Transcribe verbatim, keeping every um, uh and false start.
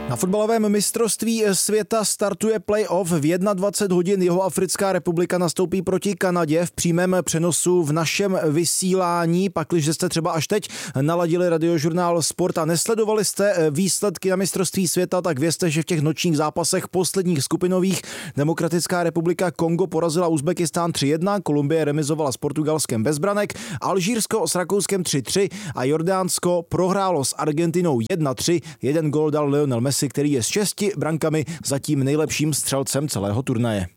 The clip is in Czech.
Na fotbalovém mistrovství světa startuje playoff. V dvacet jedna hodin Jihoafrická republika nastoupí proti Kanadě v přímém přenosu v našem vysílání. Pakliže jste třeba až teď naladili Radiožurnál Sport a nesledovali jste výsledky na mistrovství světa, tak vězte, že v těch nočních zápasech posledních skupinových Demokratická republika Kongo porazila Uzbekistán tři jedna, Kolumbie remizovala s Portugalskem bez branek, Alžírsko s Rakouskem tři tři a Jordánsko prohrálo s Argentinou jedna tři. Jeden gól dal Lionel Messi, který je s šesti brankami zatím nejlepším střelcem celého turnaje.